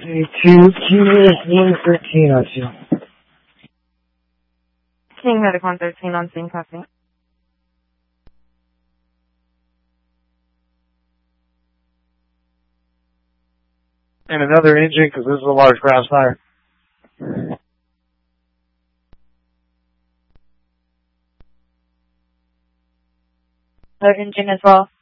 Q113 on scene. King Medic 113 on scene, copy. And another engine, because this is a large ground fire. Another engine as well.